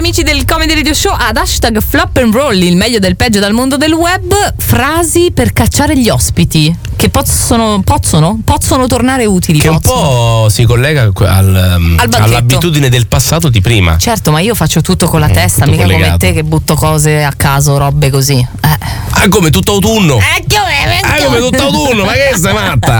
amici del Comedy Radio Show, ad hashtag Flop and Roll, il meglio del peggio dal mondo del web, frasi per cacciare gli ospiti che possono tornare utili. Che un po' si collega all'abitudine del passato di prima. Certo, ma io faccio tutto con la testa, mica collegato. Come te che butto cose a caso, robe così. Come tutto autunno. Come tutto autunno, ma che sei matta?